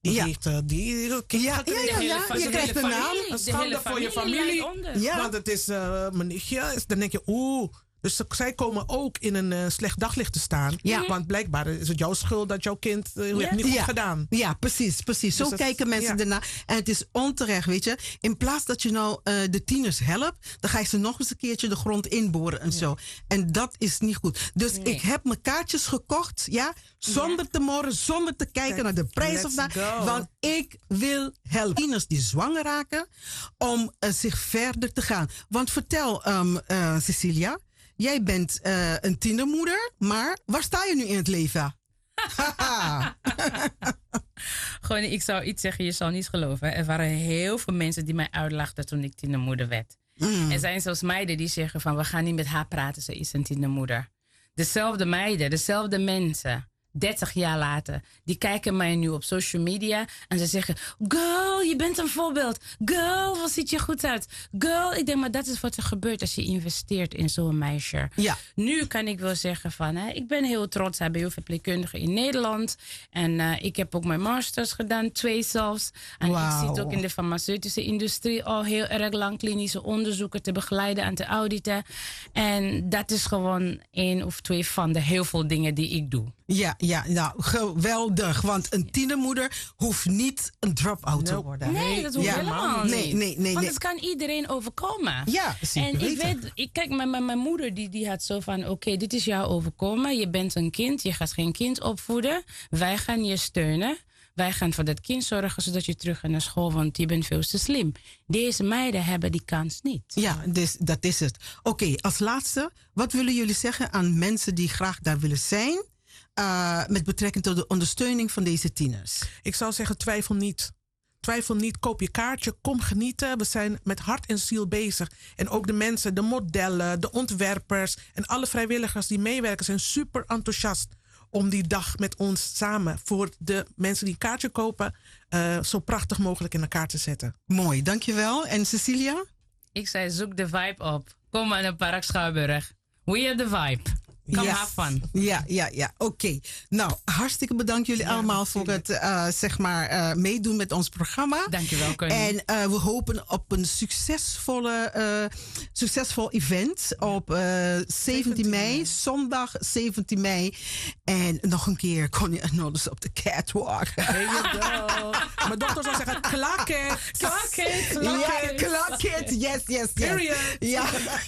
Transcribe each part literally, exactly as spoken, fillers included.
Die Ja. heeft uh, die kind Ja, ja, gekregen. ja, ja. Je krijgt een naam. Een schande voor je familie. Ja. Want het is uh, mijn nichtje. is- Dan denk je, oeh. Dus ze- zij komen ook in een uh, slecht daglicht te staan. Ja. Want blijkbaar is het jouw schuld dat jouw kind uh, ja. hebt niet goed Ja. gedaan. Ja, precies, precies. Zo Dus dat- kijken mensen ja. ernaar. En het is onterecht, weet je. In plaats dat je nou uh, de tieners helpt, dan ga je ze nog eens een keertje de grond inboren en Ja. zo. En dat is niet goed. Dus Nee. ik heb mijn kaartjes gekocht, ja, zonder Ja. te morren, zonder te kijken Kijk, naar de prijs let's of naar. go. Want ik wil helpen tieners die zwanger raken om uh, zich verder te gaan. Want vertel, um, uh, Cecilia, jij bent uh, een tienermoeder, maar waar sta je nu in het leven? Haha. Gewoon, ik zou iets zeggen, je zou niet geloven. Er waren heel veel mensen die mij uitlachten toen ik tienermoeder werd. Mm. Er zijn zelfs meiden die zeggen van, we gaan niet met haar praten, ze is een tienermoeder. Dezelfde meiden, dezelfde mensen, dertig jaar later, die kijken mij nu op social media en ze zeggen, girl, je bent een voorbeeld. Girl, wat ziet je goed uit. Girl, ik denk, maar dat is wat er gebeurt als je investeert in zo'n meisje. Ja. Nu kan ik wel zeggen van, hè, ik ben heel trots. Hij ben verpleegkundige in Nederland. En uh, ik heb ook mijn masters gedaan, twee zelfs. En Wauw. ik zit ook in de farmaceutische industrie al heel erg lang klinische onderzoeken te begeleiden en te auditen. En dat is gewoon één of twee van de heel veel dingen die ik doe. Ja, ja, nou, geweldig. Want een tienermoeder hoeft niet een drop-out te Nope. worden. Nee, dat hoeft Ja. helemaal niet. Nee, nee, nee, Want nee. het kan iedereen overkomen. Ja, zeker En ik weten. weet, ik, kijk, mijn, mijn, mijn moeder die, die had zo van, oké, okay, dit is jou overkomen. Je bent een kind, je gaat geen kind opvoeden. Wij gaan je steunen. Wij gaan voor dat kind zorgen, zodat je terug gaat naar school, want je bent veel te slim. Deze meiden hebben die kans niet. Ja, dus dat is het. Oké, okay, als laatste, wat willen jullie zeggen aan mensen die graag daar willen zijn, uh, met betrekking tot de ondersteuning van deze tieners? Ik zou zeggen, twijfel niet. Twijfel niet, koop je kaartje, kom genieten. We zijn met hart en ziel bezig. En ook de mensen, de modellen, de ontwerpers en alle vrijwilligers die meewerken zijn super enthousiast om die dag met ons samen voor de mensen die een kaartje kopen uh, zo prachtig mogelijk in elkaar te zetten. Mooi, dankjewel. En Cecilia? Ik zei, zoek de vibe op. Kom maar naar Park Schouwburg. We have the vibe. Kom Ja. have fun. Ja, ja, ja. Oké. Okay. Nou, hartstikke bedankt jullie Ja, allemaal voor het uh, zeg maar uh, meedoen met ons programma. Dankjewel, Connie. En uh, we hopen op een succesvolle, uh, succesvol event op uh, zeventien mei, zondag zeventien mei. En nog een keer Connie en Nolles op de catwalk. There you go. Mijn dochter zou zeggen, klak it. Klak it, klak Ja, it. klak it. Yes, yes, yes. Period. Ja.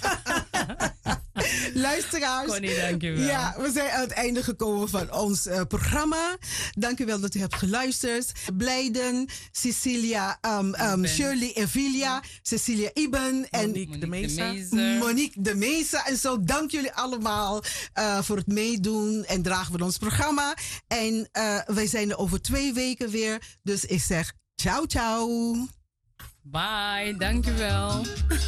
Luisteraars. Connie, dankjewel. Ja, we zijn aan het einde gekomen van ons uh, programma. Dank u wel dat u hebt geluisterd. Blijden, Cecilia, um, um, Shirley Evilia, Cecilia Iben en Monique de Mesa. Monique de Mesa. En zo dank jullie allemaal uh, voor het meedoen en dragen van ons programma. En uh, wij zijn er over twee weken weer. Dus ik zeg ciao, ciao. Bye, dankjewel.